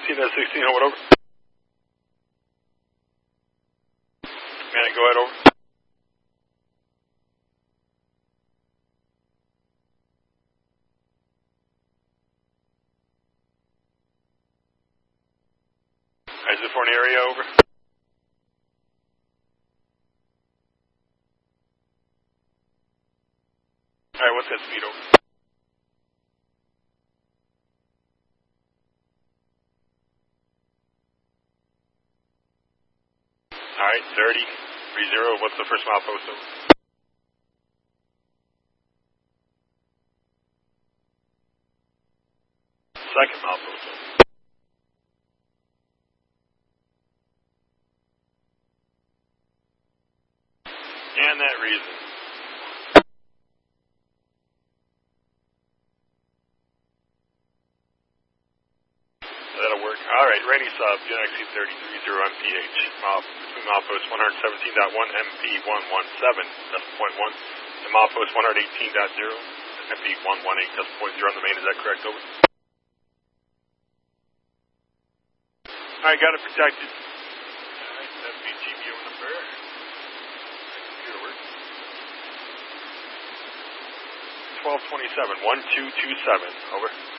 16-16, hold over. Manic, go ahead, over. Exit for an area, over. Alright, what's that speed, over? Alright, 30, what's the first milepost, over? Second milepost, over. And that reason. That'll work. Alright, rainy sub, UNXC 3030 MPH. Between milepost 117.1 MP117.1 and milepost 118.0 MP118.0 on the main, is that correct, over? Alright, got it protected. Alright, that's BGBO number. Computer work. 1227, 1227, over.